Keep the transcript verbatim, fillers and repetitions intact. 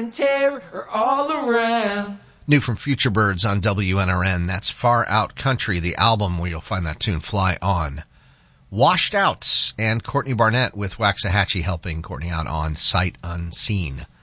and terror are all around. New from Future Birds on W N R N. That's Far Out Country, the album where you'll find that tune, Fly On. Washed Out and Courtney Barnett with Waxahachie helping Courtney out on Sight Unseen.